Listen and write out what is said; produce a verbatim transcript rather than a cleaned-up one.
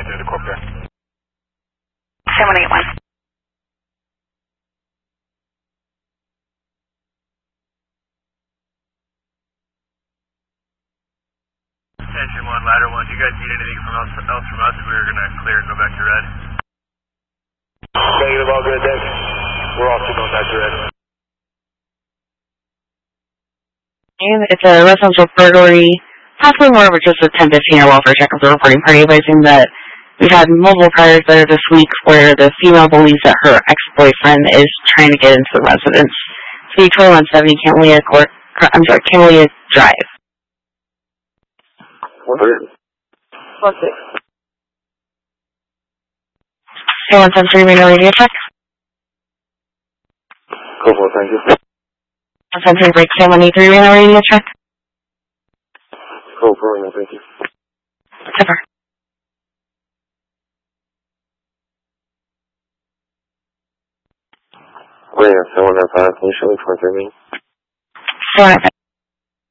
nine through the corp there. seven eight one. Engine one, ladder one. Do you guys need anything from else, else from us? We were going to clear and go back to red. Negative, all good, Dex. We're also going back to red. And it's a residential burglary, possibly more of just a ten fifteen or welfare check of the reporting party, advising that we've had multiple priors there this week where the female believes that her ex-boyfriend is trying to get into the residence. C twenty-one seventy Camellia Court, I'm sorry, Camellia Drive. One hundred. One six. Hey, one seven three, radio radio check. Go for it, thank you. one seven three, break K one eight three, radio radio check. Go for it, thank you. Super. Wait, seven nine five, can you show me four three? seven nine five.